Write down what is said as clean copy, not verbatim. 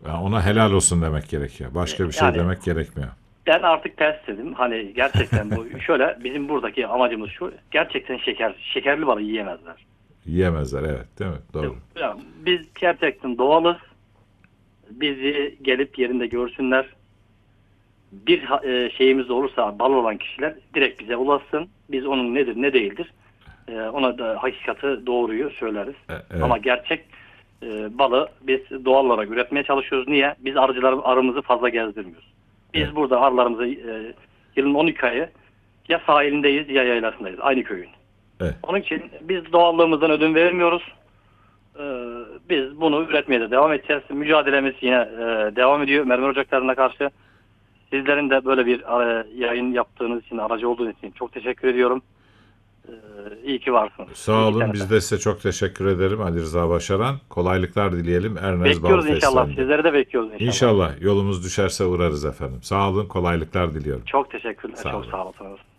Yani ona helal olsun demek gerekiyor. Başka bir şey Yani demek gerekmiyor. ben artık ters dedim. Hani gerçekten bu şöyle, bizim buradaki amacımız şu. Gerçekten şekerli balığı yiyemezler. Yiyemezler, evet, değil mi? Doğru. Ya, biz gerçekten doğalız. Bizi gelip yerinde görsünler. Bir şeyimiz olursa, bal olan kişiler direkt bize ulaşsın. Biz onun nedir ne değildir, ona da hakikati, doğruyu söyleriz. Evet, Ama gerçek balı biz doğal olarak üretmeye çalışıyoruz. Niye? Biz arımızı fazla gezdirmiyoruz. evet, Biz burada arılarımızı yılın 12 ayı ya sahilindeyiz ya yaylasındayız. Aynı köyün. evet. Onun için biz doğallığımızdan ödün vermiyoruz. E, Biz bunu üretmeye de devam edeceğiz. Mücadelemiz yine devam ediyor mermer ocaklarına karşı. Sizlerin de böyle bir yayın yaptığınız için, aracı olduğunuz için çok teşekkür ediyorum. İyi ki varsınız. Sağ İyi ki olun. seneler. Biz de size çok teşekkür ederim Ali Rıza Başaran. Kolaylıklar dileyelim Ernez Bal Bekliyoruz inşallah. Festivali'nde. Sizleri de bekliyoruz inşallah. İnşallah yolumuz düşerse uğrarız efendim. Sağ olun. Kolaylıklar diliyorum. Çok teşekkürler. Sağ Çok olun. sağ olasınız.